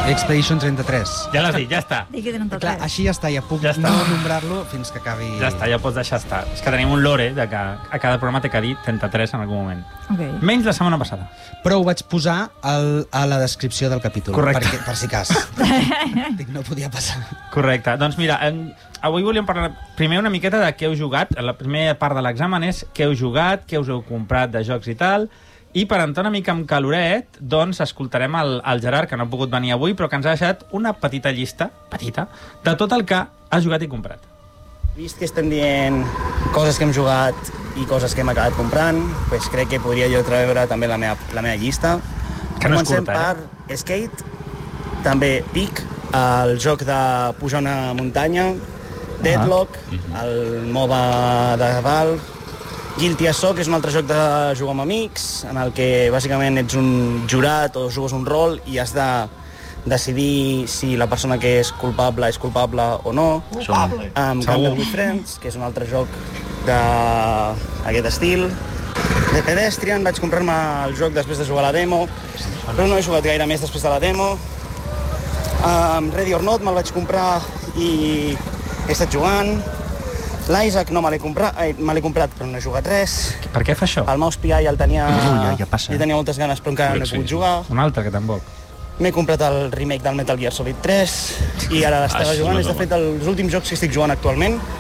Expedition 33. Ja l'has dit, ja està. Digui 33. Clar, així ja està, ja puc Ja està. no nombrar-lo fins que acabi... Ja està, ja pots deixar estar. És que tenim un lore de que a cada programa té que dir 33 en algun moment. Okay. Menys la setmana passada. Però ho vaig posar a la descripció del capítol. Correcte. Per si cas. Dic, no podia passar. Correcte. Doncs mira, avui volíem parlar primer una miqueta de què heu jugat. La primera part de l'examen és què heu jugat, què us heu comprat de jocs i tal. I per entrar una mica amb caloret, doncs escoltarem el Gerard, que no ha pogut venir avui, però que ens ha deixat una petita llista, petita, de tot el que ha jugat i comprat. Vist que estem dient coses que hem jugat i coses que hem acabat comprant, doncs crec que podria jo treure també la meva llista. Que no és Comencem curta, per Skate, també Peak, el joc de pujar una muntanya, Deadlock, el MOBA de Valve, Guilty as So, que és un altre joc de jugar amb amics, en el que bàsicament ets un jurat o jugues un rol i has de decidir si la persona que és culpable o no. Gamble with Friends, que és un altre joc d'aquest estil. The Pedestrian, vaig comprar-me el joc després de jugar a la demo, però no he jugat gaire més després de la demo. Ready or Not me'l vaig comprar i he estat jugant. L'Isaac no me l'he comprat, però no he jugat res. Per què fa això? El Mouse PI el tenia... ja passa. Jo tenia moltes ganes, però encara no he pogut jugar. Un altre, que tampoc. M'he comprat el remake del Metal Gear Solid 3 i ara l'estava jugant. És, de fet, els últims jocs que estic jugant actualment.